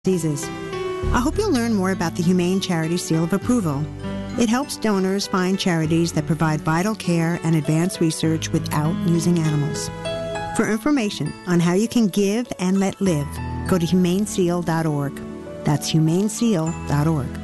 diseases. I hope you'll learn more about the Humane Charity Seal of Approval. It helps donors find charities that provide vital care and advanced research without using animals. For information on how you can give and let live, go to humaneseal.org. That's humaneseal.org.